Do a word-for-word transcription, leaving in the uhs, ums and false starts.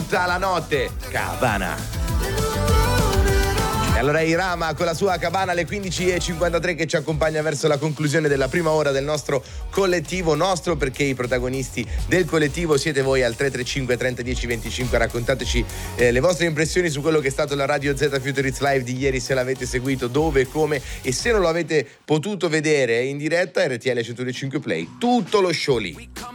tutta la notte. Cabana. E allora Irama con la sua Cabana alle quindici e cinquantatré che ci accompagna verso la conclusione della prima ora del nostro collettivo, nostro perché i protagonisti del collettivo siete voi al tre tre cinque trenta dieci venticinque. Raccontateci eh, le vostre impressioni su quello che è stato la Radio Z Future Hits Live di ieri, se l'avete seguito, dove, come, e se non lo avete potuto vedere in diretta, R T L centodue e cinque Play, tutto lo show lì.